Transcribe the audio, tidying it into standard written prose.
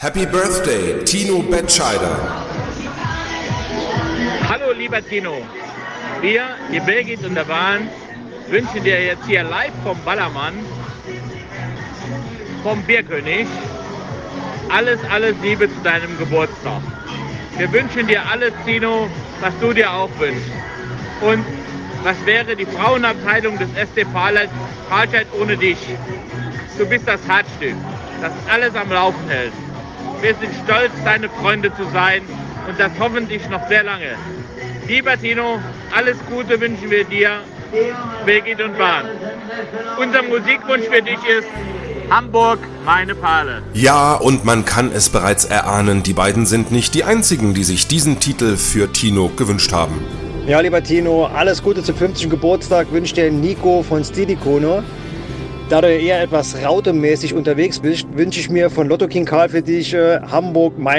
Happy Birthday, Tino Bettscheider. Hallo lieber Tino, wir, die Birgit und der Bahn, wünschen dir jetzt hier live vom Ballermann, vom Bierkönig, alles Liebe zu deinem Geburtstag. Wir wünschen dir alles, Tino, was du dir auch wünschst. Und was wäre die Frauenabteilung des SC Fahlscheid ohne dich? Du bist das Herzstück, das alles am Laufen hält. Wir sind stolz, deine Freunde zu sein und das hoffentlich noch sehr lange. Lieber Tino, alles Gute wünschen wir dir, Birgit und Bahn. Unser Musikwunsch für dich ist Hamburg, meine Perle. Ja, und man kann es bereits erahnen, die beiden sind nicht die einzigen, die sich diesen Titel für Tino gewünscht haben. Ja, lieber Tino, alles Gute zum 50. Geburtstag wünscht dir Nico von Stilicono. Da du eher etwas rautemäßig unterwegs bist, wünsche ich mir von Lotto King Karl für dich Hamburg, meine